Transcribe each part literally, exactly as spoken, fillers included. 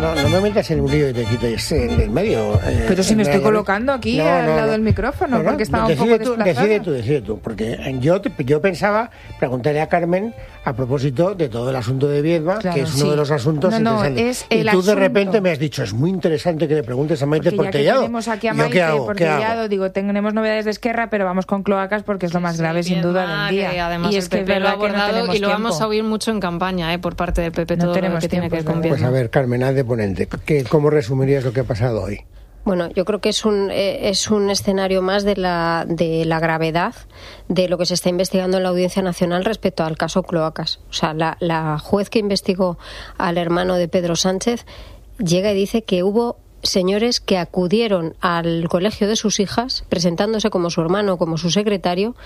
no, no me metas en un lío y te quites en el medio. Eh, Pero si me estoy colocando aquí no, al no, lado no. del micrófono, no, no, porque estaba un poco tú, Decide tú, decide tú, porque yo, yo pensaba preguntarle a Carmen a propósito de todo el asunto de Viedma, claro, que es uno sí. de los asuntos no, no, interesantes. Es el y tú asunto. de repente me has dicho, es muy interesante que le preguntes a Maite porque Portellado. Ya que tenemos aquí a Maite Portellado, digo, tenemos novedades de Esquerra, pero vamos con cloacas porque es lo más grave, sí, sin duda, del día. Que además y es que Pepe lo ha abordado no y lo vamos tiempo. a oír mucho en campaña, eh, por parte del P P, todo no lo que tiene que ver con Viedma. Pues a ver, Carmen, haz de ponente. ¿Qué, ¿Cómo resumirías lo que ha pasado hoy? Bueno, yo creo que es un eh, es un escenario más de la de la gravedad de lo que se está investigando en la Audiencia Nacional respecto al caso Cloacas. O sea, la, la juez que investigó al hermano de Pedro Sánchez llega y dice que hubo señores que acudieron al colegio de sus hijas presentándose como su hermano, como su secretario,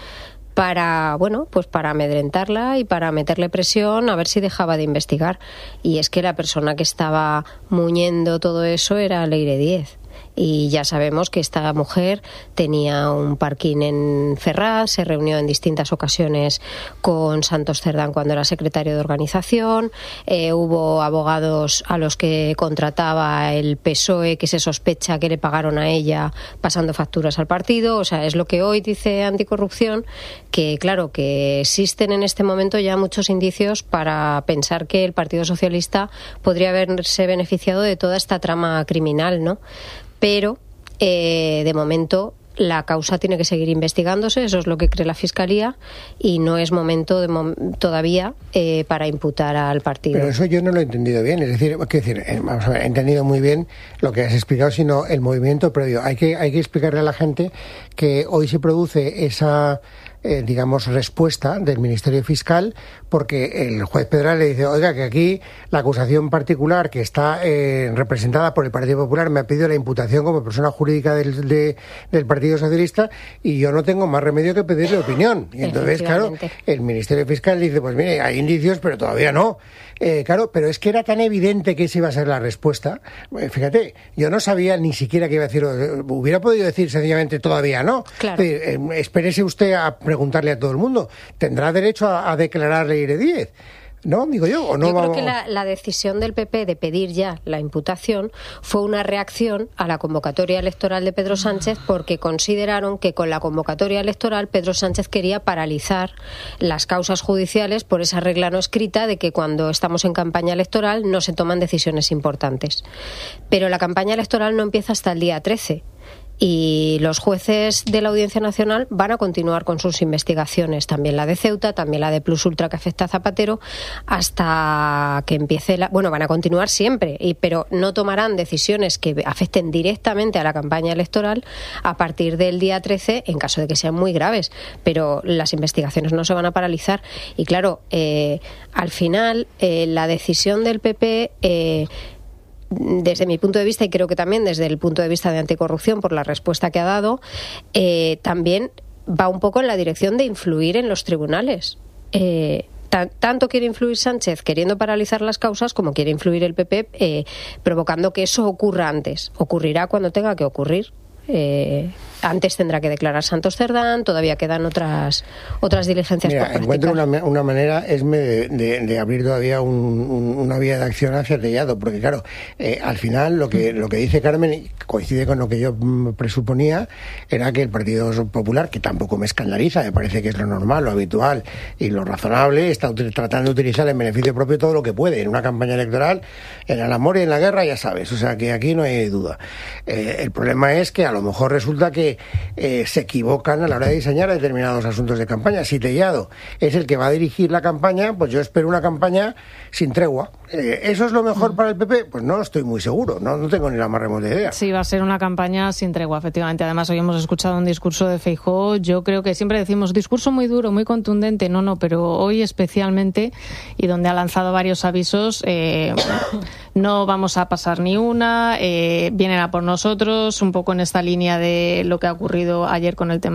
para, bueno, pues para amedrentarla y para meterle presión a ver si dejaba de investigar. Y es que la persona que estaba muñendo todo eso era Leire Díez. Y ya sabemos que esta mujer tenía un parking en Ferraz, se reunió en distintas ocasiones con Santos Cerdán cuando era secretario de organización, eh, hubo abogados a los que contrataba el P S O E que se sospecha que le pagaron a ella pasando facturas al partido. O sea, es lo que hoy dice Anticorrupción, que claro, que existen en este momento ya muchos indicios para pensar que el Partido Socialista podría haberse beneficiado de toda esta trama criminal, ¿no? Pero, eh, de momento, la causa tiene que seguir investigándose, eso es lo que cree la Fiscalía, y no es momento de mom- todavía eh, para imputar al partido. Pero eso yo no lo he entendido bien, es decir, quiero decir, eh, vamos a ver, he entendido muy bien lo que has explicado, sino el movimiento previo. Hay que, hay que explicarle a la gente que hoy se produce esa... Eh, digamos, respuesta del Ministerio Fiscal, porque el juez Pedral le dice, oiga, que aquí la acusación particular que está eh, representada por el Partido Popular me ha pedido la imputación como persona jurídica del, de, del Partido Socialista y yo no tengo más remedio que pedirle opinión. Y entonces, claro, el Ministerio Fiscal dice, pues mire, hay indicios, pero todavía no. Eh, claro, pero es que era tan evidente que esa iba a ser la respuesta. Eh, fíjate, yo no sabía ni siquiera que iba a decir, hubiera podido decir sencillamente todavía no. Claro. Eh, eh, espérese usted a preguntarle a todo el mundo. ¿Tendrá derecho a, a declarar Leire Díez? ¿No? Digo yo, ¿o no? Yo creo vamos... que la, la decisión del P P de pedir ya la imputación fue una reacción a la convocatoria electoral de Pedro Sánchez, porque consideraron que con la convocatoria electoral Pedro Sánchez quería paralizar las causas judiciales por esa regla no escrita de que cuando estamos en campaña electoral no se toman decisiones importantes. Pero la campaña electoral no empieza hasta el día trece. Y los jueces de la Audiencia Nacional van a continuar con sus investigaciones, también la de Ceuta, también la de Plus Ultra que afecta a Zapatero, hasta que empiece la... Bueno, van a continuar siempre, y, pero no tomarán decisiones que afecten directamente a la campaña electoral a partir del día trece, en caso de que sean muy graves. Pero las investigaciones no se van a paralizar. Y claro, eh, al final, eh, la decisión del P P... Eh, desde mi punto de vista, y creo que también desde el punto de vista de Anticorrupción, por la respuesta que ha dado, eh, también va un poco en la dirección de influir en los tribunales. Eh, tan, tanto quiere influir Sánchez queriendo paralizar las causas como quiere influir el P P eh, provocando que eso ocurra antes. Ocurrirá cuando tenga que ocurrir. Eh, antes tendrá que declarar Santos Cerdán, todavía quedan otras otras diligencias Mira, por practicar. encuentro una, una manera esme de, de, de abrir todavía un, un, una vía de acción hacia el Tellado, porque claro, eh, al final lo que lo que dice Carmen coincide con lo que yo presuponía, era que el Partido Popular, que tampoco me escandaliza, me parece que es lo normal, lo habitual y lo razonable, está util- tratando de utilizar en beneficio propio todo lo que puede en una campaña electoral, en el amor y en la guerra, ya sabes, o sea que aquí no hay duda. Eh, el problema es que a lo mejor resulta que Eh, se equivocan a la hora de diseñar determinados asuntos de campaña. Si Tellado es el que va a dirigir la campaña, pues yo espero una campaña sin tregua. Eh, ¿Eso es lo mejor para el P P? Pues no estoy muy seguro, no, no tengo ni la más remota idea. Sí, va a ser una campaña sin tregua, efectivamente. Además, hoy hemos escuchado un discurso de Feijóo. Yo creo que siempre decimos discurso muy duro, muy contundente. No, no, pero hoy especialmente, y donde ha lanzado varios avisos, eh, no vamos a pasar ni una, eh, vienen a por nosotros, un poco en esta línea de lo que ha ocurrido ayer con el tema